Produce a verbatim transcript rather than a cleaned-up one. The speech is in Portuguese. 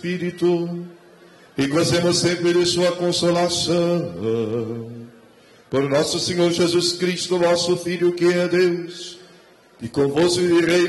Espírito, e gozemos sempre de sua consolação. Por nosso Senhor Jesus Cristo, vosso Filho, que é Deus, e convosco e reina